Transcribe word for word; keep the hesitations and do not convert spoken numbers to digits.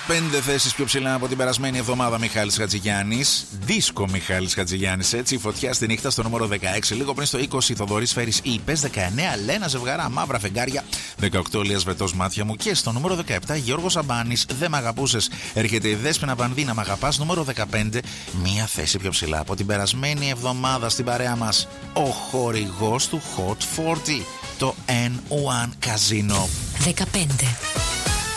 Πέντε θέσεις πιο ψηλά από την περασμένη εβδομάδα. Μιχάλης Χατζηγιάννης. Δίσκο Μιχάλης Χατζηγιάννης, έτσι. Φωτιά στη νύχτα στο νούμερο δεκαέξι. Λίγο πριν στο είκοσι, Θοδωρής Φέρης Είπες. δεκαεννέα, Λένα Ζευγαρά, Μαύρα Φεγγάρια. δεκαοκτώ, Λίας Βετός, Μάτια μου. Και στο νούμερο δεκαεπτά, Γιώργος Αμπάνης, Δεν μ' αγαπούσες. Έρχεται η Δέσποινα Βανδίνα, Μ' αγαπάς. Νούμερο δεκαπέντε, μία θέση πιο ψηλά από την περασμένη εβδομάδα στην παρέα μας. Ο χορηγός του Hot σαράντα, το N ένα Casino. δεκαπέντε.